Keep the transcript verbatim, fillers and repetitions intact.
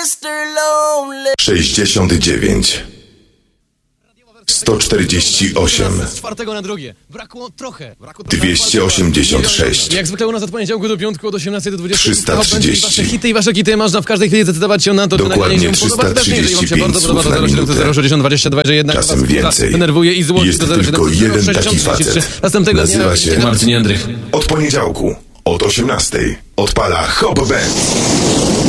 sześćdziesiąt dziewięć, sto czterdzieści osiem, Z czwartego na drugie. Brakło trochę. Brakło dwieście osiemdziesiąt sześć, Jak zwykle u nas od poniedziałku do piątku od osiemnastej do dwudziestej. trzysta trzydzieści. Wasze hity i wasze hity można w każdej chwili zdecydować się na to, czy Dokładnie nagranie się podoba, czy też nie. Jeżeli wam się trzysta bardzo trzydzieści podoba, pięć to zero siedem słów na zero sześćdziesiąt dwadzieścia dwa, że jednak Czasem was więcej. denerwuje i złości Jest do zero siedem tylko jeden taki facet. Następnego Nazywa dnia... się Marcin Jędrych. Od poniedziałku, od osiemnastej odpala Hop Band.